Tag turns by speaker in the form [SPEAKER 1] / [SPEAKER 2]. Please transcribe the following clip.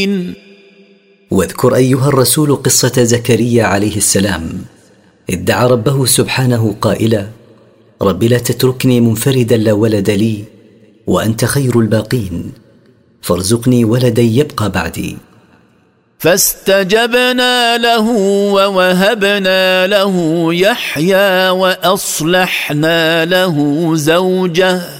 [SPEAKER 1] واذكر أيها الرسول قصة زكريا عليه السلام إذ دعا ربه سبحانه قائلا: رب لا تتركني منفردا لا ولد لي وأنت خير الباقين فارزقني ولدا يبقى بعدي.
[SPEAKER 2] فاستجبنا له ووهبنا له يحيى وأصلحنا له زوجه